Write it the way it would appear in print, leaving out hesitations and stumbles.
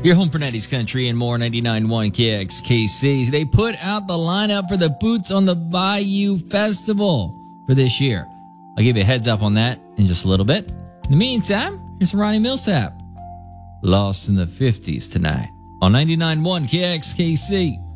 Your home for 90s country and more. 99.1 KXKC. They put out the lineup for the Boots on the Bayou Festival for this year. I'll give you a heads up on that in just a little bit. In the meantime, here's Ronnie Millsap. Lost in the 50s tonight on 99.1 KXKC.